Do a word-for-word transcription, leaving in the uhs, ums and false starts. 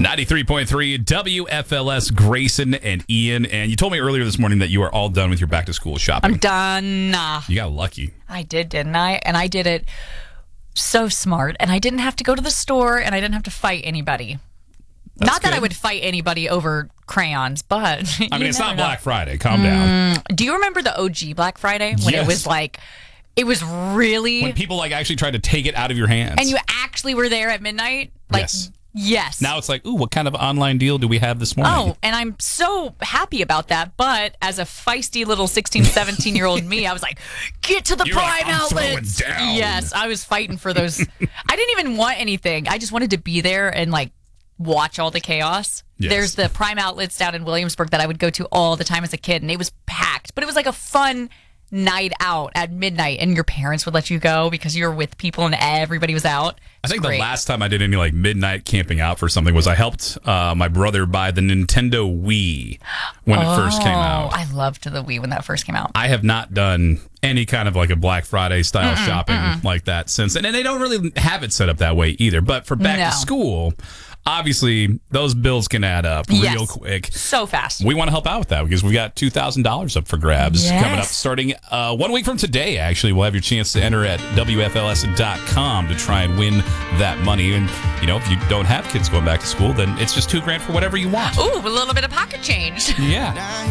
ninety-three point three W F L S, Grayson and Ian. And you told me earlier this morning that you are all done with your back-to-school shopping. I'm done. You got lucky. I did, didn't I? And I did it so smart. And I didn't have to go to the store, and I didn't have to fight anybody. That's not that good. I would fight anybody over crayons, but... I mean, it's not know. Black Friday. Calm down. Mm, do you remember the O G Black Friday? When Yes. it was like... It was really... When people like actually tried to take it out of your hands. And you actually were there at midnight? Like, yes. Yes. Now it's like, ooh, what kind of online deal do we have this morning? Oh, and I'm so happy about that. But as a feisty little sixteen, seventeen-year-old me, I was like, get to the You're like, Prime I'm throwing outlets. down. Yes, I was fighting for those. I didn't even want anything. I just wanted to be there and, like, watch all the chaos. Yes. There's the Prime outlets down in Williamsburg that I would go to all the time as a kid, and it was packed. But it was like a fun night out at midnight, and your parents would let you go because you were with people and everybody was out. I think great. the last time I did any like midnight camping out for something was I helped uh, my brother buy the Nintendo Wii when oh, it first came out. I loved the Wii when that first came out. I have not done any kind of like a Black Friday style Mm-mm, shopping mm-mm. like that since. And, and they don't really have it set up that way either. But for back No. to school, obviously those bills can add up Yes. real quick. So fast. We want to help out with that because we got two thousand dollars up for grabs Yes. coming up starting uh, one week from today, actually. We'll have your chance to enter at W F L S dot com to try and win that money. And, you know, if you don't have kids going back to school, then it's just two grand for whatever you want. Ooh, a little bit of pocket change. Yeah.